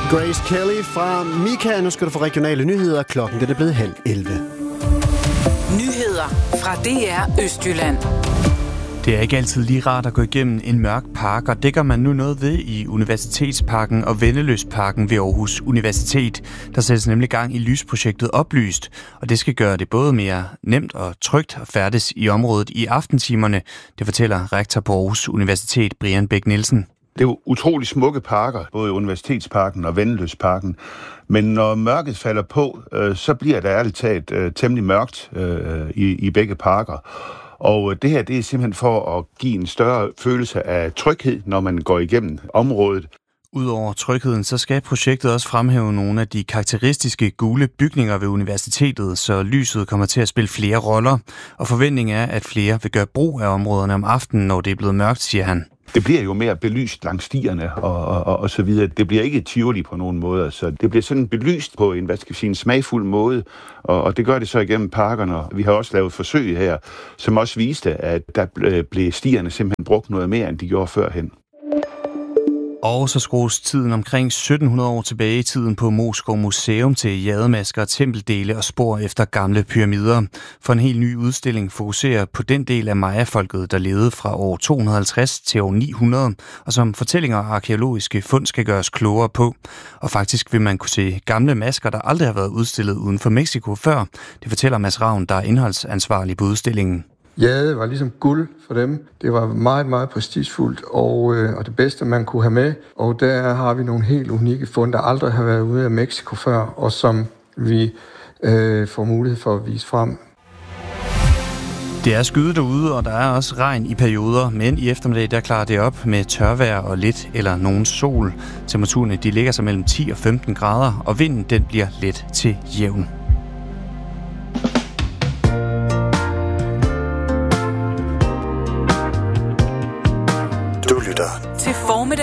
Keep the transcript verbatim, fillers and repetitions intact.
Grace Kelly fra Mika. Nu skal du få regionale nyheder. Klokken det er blevet halv elleve. Nyheder fra D R Østjylland. Det er ikke altid lige rart at gå igennem en mørk park, og det gør man nu noget ved i Universitetsparken og Vendeløsparken ved Aarhus Universitet. Der sættes nemlig gang i lysprojektet Oplyst, og det skal gøre det både mere nemt og trygt at færdes i området i aftentimerne. Det fortæller rektor på Aarhus Universitet, Brian Bæk Nielsen. Det er jo utrolig smukke parker, både Universitetsparken og Vendeløsparken. Men når mørket falder på, øh, så bliver der ærligt talt øh, temmelig mørkt øh, i, i begge parker. Og det her, det er simpelthen for at give en større følelse af tryghed, når man går igennem området. Udover trygheden, så skal projektet også fremhæve nogle af de karakteristiske gule bygninger ved universitetet, så lyset kommer til at spille flere roller. Og forventningen er, at flere vil gøre brug af områderne om aftenen, når det er blevet mørkt, siger han. Det bliver jo mere belyst langs stierne og, og, og, og så videre. Det bliver ikke tivoli på nogen måde, så det bliver sådan belyst på en, hvad skal jeg sige, en smagfuld måde, og, og det gør det så igennem parkerne. Vi har også lavet forsøg her, som også viste, at der blev stierne simpelthen brugt noget mere, end de gjorde førhen. Og så skrues tiden omkring sytten hundrede år tilbage i tiden på Moskov Museum til jademasker, tempeldele og spor efter gamle pyramider. For en helt ny udstilling fokuserer på den del af Maya-folket, der levede fra år to hundrede og halvtreds til år ni hundrede, og som fortællinger og arkeologiske fund skal gøres klogere på. Og faktisk vil man kunne se gamle masker, der aldrig har været udstillet uden for Mexico før. Det fortæller Mads Ravn, der er indholdsansvarlig på udstillingen. Jade var ligesom guld for dem. Det var meget, meget prestigefuldt og, øh, og det bedste, man kunne have med. Og der har vi nogle helt unikke fund, der aldrig har været ude af Mexico før, og som vi øh, får mulighed for at vise frem. Det er skyet derude, og der er også regn i perioder, men i eftermiddag der klarer det op med tørvejr og lidt eller nogen sol. Temperaturerne de ligger sig mellem ti og femten grader, og vinden den bliver let til jævn. Til formiddag